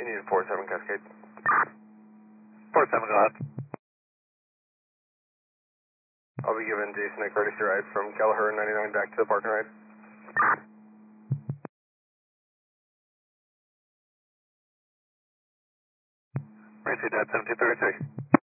You need a 47 Cascade. 47, go ahead. I'll be giving Jason a courtesy ride from Kelleher 99 back to the park and ride. Mercy, Dad, 1733.